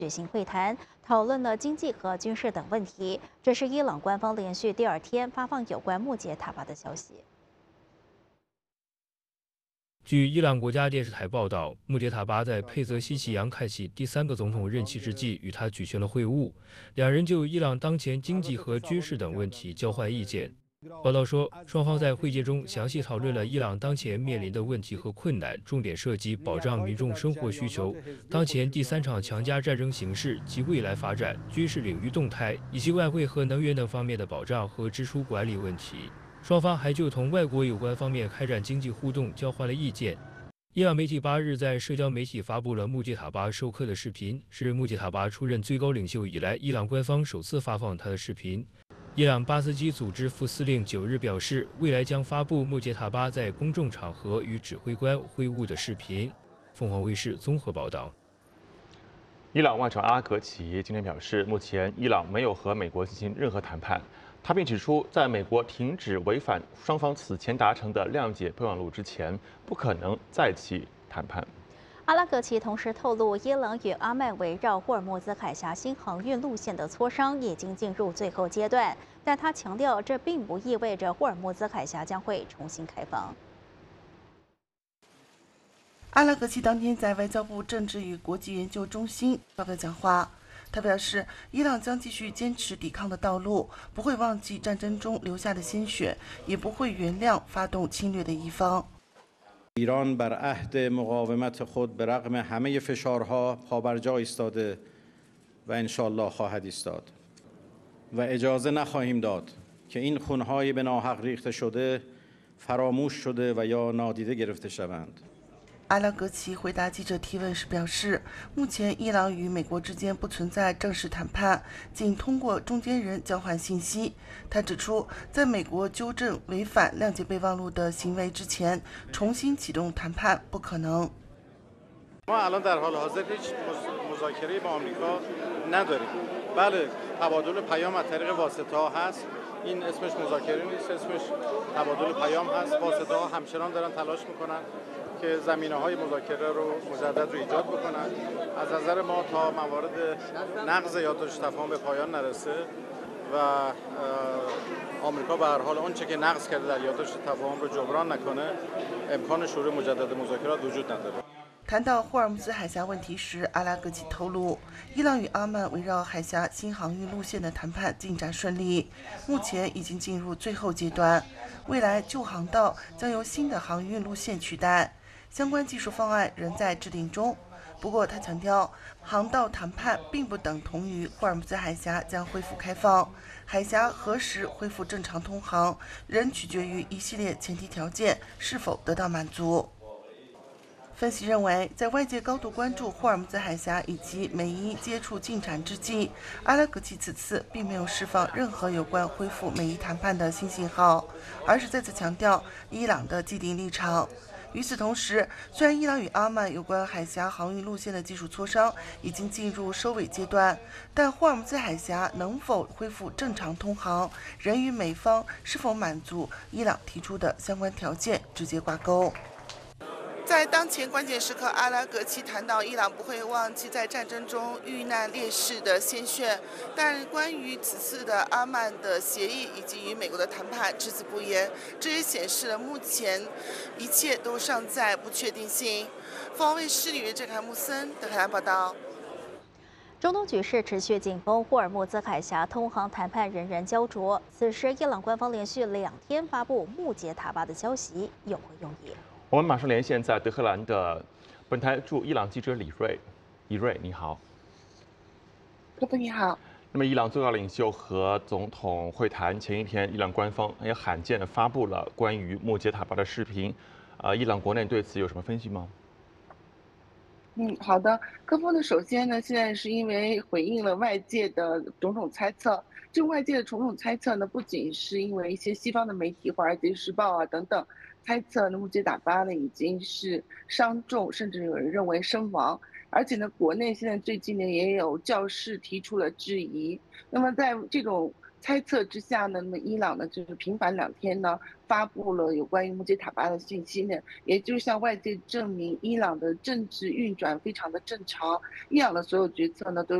举行会谈，讨论了经济和军事等问题。这是伊朗官方连续第2天发放有关穆杰塔巴的消息。 据伊朗国家电视台报道，穆杰塔巴在佩泽西奇扬开启第3个总统任期之际，与他举行了会晤，两人就伊朗当前经济和军事等问题交换意见。报道说，双方在会见中详细讨论了伊朗当前面临的问题和困难，重点涉及保障民众生活需求、当前第3场强加战争形势及未来发展、军事领域动态，以及外汇和能源等方面的保障和支出管理问题。双方还就同外国有关方面开展经济互动交换了意见。伊朗媒体8日在社交媒体发布了穆杰塔巴授课的视频，是穆杰塔巴出任最高领袖以来，伊朗官方首次发放他的视频。伊朗巴斯基组织副司令9日表示，未来将发布穆杰塔巴在公众场合与指挥官会晤的视频。凤凰卫视综合报道。 伊朗外长阿拉格齐今天表示，目前伊朗没有和美国进行任何谈判。他并指出，在美国停止违反双方此前达成的谅解备忘录之前，不可能再起谈判。 阿拉格齐同时透露，伊朗与阿曼围绕霍尔木兹海峡新航运路线的磋商已经进入最后阶段，但他强调，这并不意味着霍尔木兹海峡将会重新开放。 阿拉格齐当天在外交部政治与国际研究中心发表讲话。他表示，伊朗将继续坚持抵抗的道路，不会忘记战争中流下的鲜血，也不会原谅发动侵略的一方。 ایران بر عهد مقاومت خود به رغم همه فشارها پابرجا ایستاده و انشالله خواهد ایستاد و اجازه نخواهیم داد که این خونهای به ناحق ریخته شده فراموش شده و یا نادیده گرفته شوند。 阿拉格齐回答记者提问时表示，目前伊朗与美国之间不存在正式谈判，仅通过中间人交换信息。他指出，在美国纠正违反谅解备忘录的行为之前，重新启动谈判不可能。 ما الان در حال حاضر هیچ مذاکره با آمریکا نداریم. بله، تبادل پیام از طریق واسطه‌ها هست. این اسمش مذاکره نیست، اسمش تبادل پیام هست. واسطه‌ها همچنان دارن تلاش میکنن که زمینه‌های مذاکره رو مجدد رو ایجاد بکنن. از نظر ما تا موارد نقض یادداشت تفاهم به پایان نرسه و آمریکا به هر حال آنچه که نقض کرده در یادداشت تفاهم رو جبران نکنه، امکان شروع مجدد مذاکرات وجود نداره. 谈到霍尔木兹海峡问题时，阿拉格齐透露，伊朗与阿曼围绕海峡新航运路线的谈判进展顺利，目前已经进入最后阶段。未来旧航道将由新的航运路线取代，相关技术方案仍在制定中。不过，他强调，航道谈判并不等同于霍尔木兹海峡将恢复开放，海峡何时恢复正常通航，仍取决于一系列前提条件是否得到满足。分析认为，在外界高度关注霍尔木兹海峡以及美伊接触进展之际，阿拉格齐此次并没有释放任何有关恢复美伊谈判的新信号，而是再次强调伊朗的既定立场。与此同时，虽然伊朗与阿曼有关海峡航运路线的技术磋商已经进入收尾阶段，但霍尔木兹海峡能否恢复正常通航，仍与美方是否满足伊朗提出的相关条件直接挂钩。在当前关键时刻，阿拉格齐谈到伊朗不会忘记在战争中遇难烈士的鲜血，但关于此次的阿曼的协议以及与美国的谈判只字不言，这也显示了目前一切都尚在不确定性。凤凰卫视女郑凯木森德黑兰报道。 中东局势持续紧绷，霍尔木兹海峡通航谈判仍然焦灼。此时，伊朗官方连续2天发布穆杰塔巴的消息，有何用意？ 我们马上连线在德黑兰的本台驻伊朗记者李瑞。李瑞，你好。 哥哥你好。 那么，伊朗最高领袖和总统会谈前一天，伊朗官方也罕见地发布了关于穆杰塔巴的视频。伊朗国内对此有什么分析吗？ 好的。各方呢，首先呢，现在是因为回应了外界的种种猜测。这外界的种种猜测呢，不仅是因为一些西方的媒体，《华尔街时报》啊等等猜测呢，穆杰塔巴呢已经是伤重，甚至有人认为身亡。而且呢，国内现在最近呢也有教士提出了质疑。那么在这种猜测之下呢，那么伊朗呢就是频繁2天呢发布了有关于穆杰塔巴的信息呢，也就向外界证明伊朗的政治运转非常的正常，伊朗的所有决策呢都